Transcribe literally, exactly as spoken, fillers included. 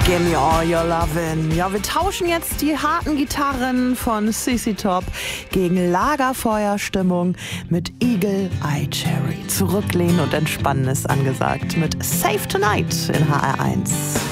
Gimme all your lovin'. Ja, wir tauschen jetzt die harten Gitarren von C C Top gegen Lagerfeuerstimmung mit Eagle Eye Cherry. Zurücklehnen und entspannen ist angesagt mit Save Tonight in H R eins.